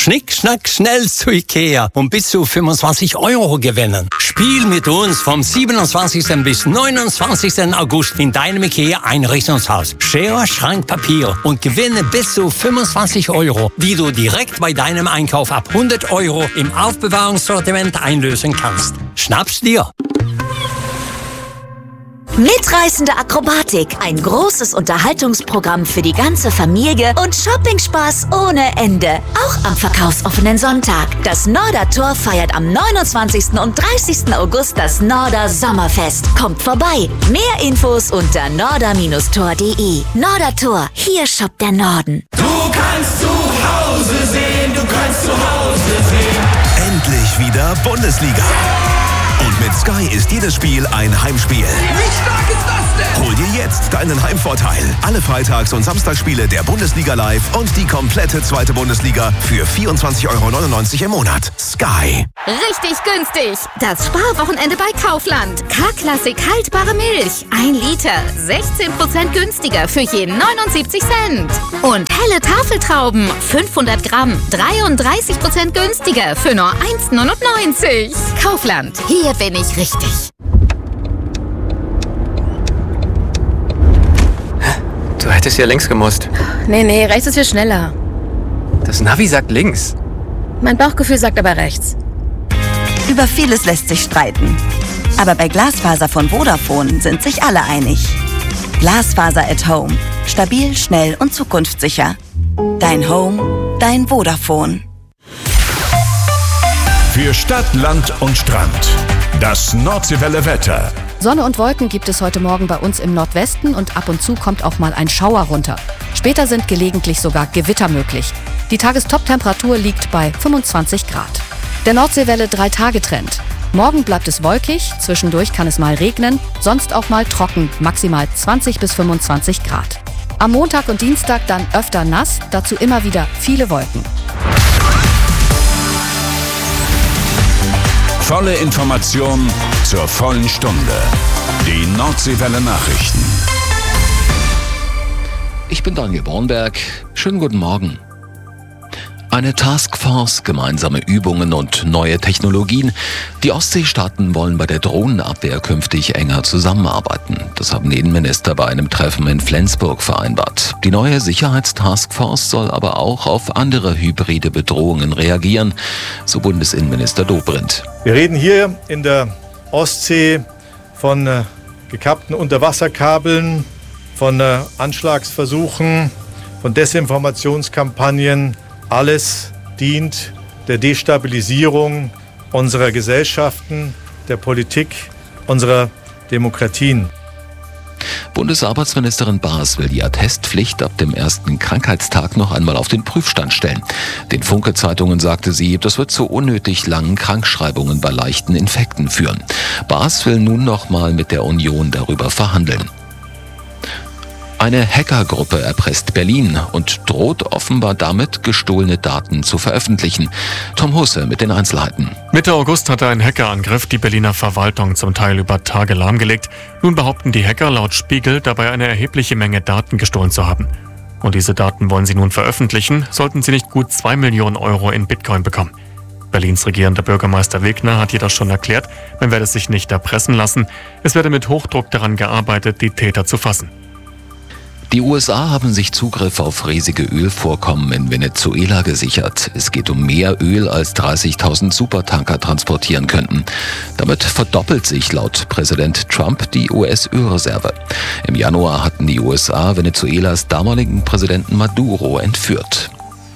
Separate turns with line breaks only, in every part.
Schnick, schnack, schnell zu Ikea und bis zu 25 € gewinnen. Spiel mit uns vom 27. bis 29. August in deinem Ikea-Einrichtungshaus. Schere, Schrank, Papier und gewinne bis zu 25 €, die du direkt bei deinem Einkauf ab 100 € im Aufbewahrungssortiment einlösen kannst. Schnapp's dir!
Mitreißende Akrobatik, ein großes Unterhaltungsprogramm für die ganze Familie und Shoppingspaß ohne Ende. Auch am verkaufsoffenen Sonntag. Das Nordertor feiert am 29. und 30. August das Norder Sommerfest. Kommt vorbei. Mehr Infos unter norder-tor.de. Nordertor, hier shoppt der Norden.
Du kannst zu Hause sehen, du kannst zu Hause sehen.
Endlich wieder Bundesliga. Und mit Sky ist jedes Spiel ein Heimspiel.
Wie stark ist das denn?
Hol dir jetzt deinen Heimvorteil. Alle Freitags- und Samstagsspiele der Bundesliga live und die komplette zweite Bundesliga für 24,99 € im Monat. Sky.
Richtig günstig. Das Sparwochenende bei Kaufland. K-Klassik haltbare Milch. 1 Liter. 16% günstiger für je 79 Cent. Und helle Tafeltrauben. 500 Gramm. 33% günstiger für nur 1,99 €. Kaufland. Hier bin ich richtig.
Du hättest ja links gemusst.
Nee, rechts ist viel schneller.
Das Navi sagt links.
Mein Bauchgefühl sagt aber rechts.
Über vieles lässt sich streiten. Aber bei Glasfaser von Vodafone sind sich alle einig. Glasfaser at Home. Stabil, schnell und zukunftssicher. Dein Home, dein Vodafone.
Für Stadt, Land und Strand. Das Nordseewelle Wetter.
Sonne und Wolken gibt es heute Morgen bei uns im Nordwesten und ab und zu kommt auch mal ein Schauer runter. Später sind gelegentlich sogar Gewitter möglich. Die Tagestop-Temperatur liegt bei 25 Grad. Der Nordseewelle 3-Tage-Trend. Morgen bleibt es wolkig, zwischendurch kann es mal regnen, sonst auch mal trocken, maximal 20 bis 25 Grad. Am Montag und Dienstag dann öfter nass, dazu immer wieder viele Wolken.
Volle Information zur vollen Stunde. Die Nordseewelle Nachrichten.
Ich bin Daniel Bornberg. Schönen guten Morgen. Eine Taskforce, gemeinsame Übungen und neue Technologien. Die Ostseestaaten wollen bei der Drohnenabwehr künftig enger zusammenarbeiten. Das haben die Innenminister bei einem Treffen in Flensburg vereinbart. Die neue Sicherheitstaskforce soll aber auch auf andere hybride Bedrohungen reagieren, so Bundesinnenminister Dobrindt.
Wir reden hier in der Ostsee von gekappten Unterwasserkabeln, von Anschlagsversuchen, von Desinformationskampagnen. Alles dient der Destabilisierung unserer Gesellschaften, der Politik, unserer Demokratien.
Bundesarbeitsministerin Baas will die Attestpflicht ab dem ersten Krankheitstag noch einmal auf den Prüfstand stellen. Den Funke-Zeitungen sagte sie, das wird zu unnötig langen Krankschreibungen bei leichten Infekten führen. Baas will nun noch mal mit der Union darüber verhandeln. Eine Hackergruppe erpresst Berlin und droht offenbar damit, gestohlene Daten zu veröffentlichen. Tom Husse mit den Einzelheiten.
Mitte August hatte ein Hackerangriff die Berliner Verwaltung zum Teil über Tage lahmgelegt. Nun behaupten die Hacker laut Spiegel, dabei eine erhebliche Menge Daten gestohlen zu haben. Und diese Daten wollen sie nun veröffentlichen, sollten sie nicht gut 2 Millionen € in Bitcoin bekommen. Berlins regierender Bürgermeister Wegner hat jedoch schon erklärt, man werde sich nicht erpressen lassen. Es werde mit Hochdruck daran gearbeitet, die Täter zu fassen.
Die USA haben sich Zugriff auf riesige Ölvorkommen in Venezuela gesichert. Es geht um mehr Öl, als 30.000 Supertanker transportieren könnten. Damit verdoppelt sich laut Präsident Trump die US-Ölreserve. Im Januar hatten die USA Venezuelas damaligen Präsidenten Maduro entführt.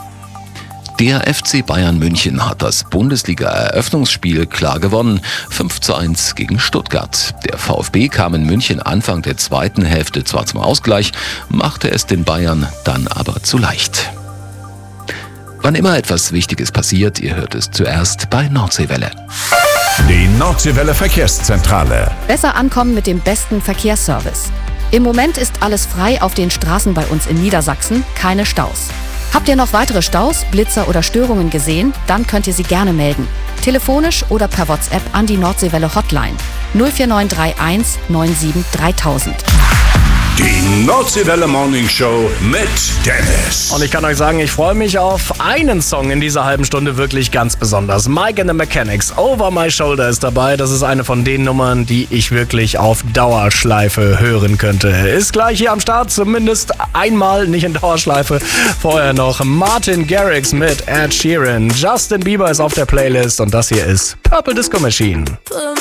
Der FC Bayern München hat das Bundesliga-Eröffnungsspiel klar gewonnen, 5:1 gegen Stuttgart. Der VfB kam in München Anfang der zweiten Hälfte zwar zum Ausgleich, machte es den Bayern dann aber zu leicht. Wann immer etwas Wichtiges passiert, ihr hört es zuerst bei Nordseewelle.
Die Nordseewelle Verkehrszentrale.
Besser ankommen mit dem besten Verkehrsservice. Im Moment ist alles frei auf den Straßen bei uns in Niedersachsen, keine Staus. Habt ihr noch weitere Staus, Blitzer oder Störungen gesehen? Dann könnt ihr sie gerne melden. Telefonisch oder per WhatsApp an die Nordseewelle Hotline 04931 97 3000.
Die Nordseewelle Morning Show mit Dennis.
Und ich kann euch sagen, ich freue mich auf einen Song in dieser halben Stunde wirklich ganz besonders. Mike and the Mechanics, Over My Shoulder ist dabei. Das ist eine von den Nummern, die ich wirklich auf Dauerschleife hören könnte. Ist gleich hier am Start, zumindest einmal, nicht in Dauerschleife. Vorher noch Martin Garrix mit Ed Sheeran. Justin Bieber ist auf der Playlist und das hier ist Purple Disco Machine.